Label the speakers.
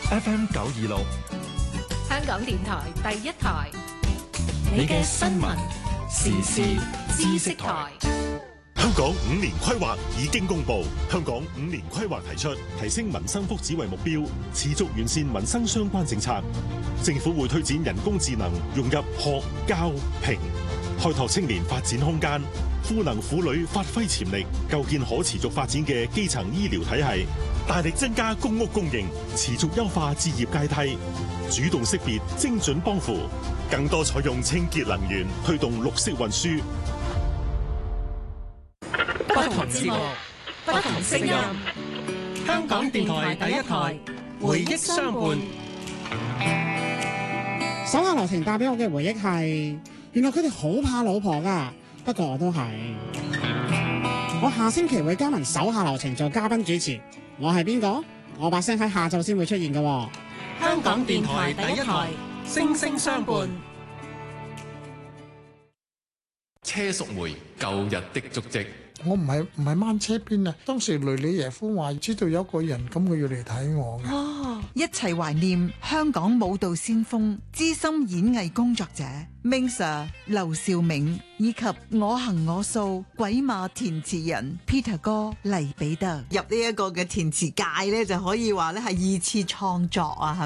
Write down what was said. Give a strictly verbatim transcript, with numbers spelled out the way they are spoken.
Speaker 1: F M 九二六，
Speaker 2: 香港電台第一台，
Speaker 1: 你嘅新聞時事知識台。
Speaker 3: 香港五年規劃已經公布，香港五年規劃提出提升民生福祉為目標，持續完善民生相關政策。政府會推展人工智能融入學教評，開拓青年發展空間，賦能婦女發揮潛力，構建可持續發展嘅基層醫療體系，大力增加公屋供應，持續優化置業階梯，主動識別精準幫扶，更多採用清潔能源，推動綠色運輸。
Speaker 4: 不同節目，不同聲音。香港電台第一台，回憶相伴。
Speaker 5: 手下留情帶俾我嘅回憶係，原來佢哋好怕老婆噶。不過我都係。我下星期會加盟手下留情做嘉賓主持。我係邊個？我把聲喺下晝先會出現嘅。
Speaker 4: 香港電台第一台，聲聲相伴。
Speaker 6: 車淑梅舊日的足跡。
Speaker 7: 我唔係唔係掹車邊啊！當時雷里耶夫話知道有個人咁，佢要嚟睇我嘅。
Speaker 8: 哦，一齊懷念香港舞蹈先鋒、資深演藝工作者 Ming Sir 劉兆銘，以及我行我素鬼馬填詞人 Peter 哥黎彼得。入呢一個嘅填詞界咧，就可以話咧係二次創作啊！